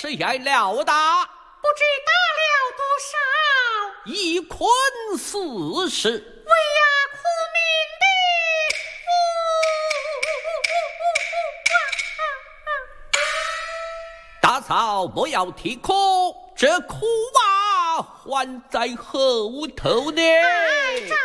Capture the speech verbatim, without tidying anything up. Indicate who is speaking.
Speaker 1: 是挨了打？
Speaker 2: 不知打了多少？
Speaker 1: 一捆四十。
Speaker 2: 为呀苦命的
Speaker 1: 大嫂不要啼哭，这苦啊还在后头呢。
Speaker 2: 哎，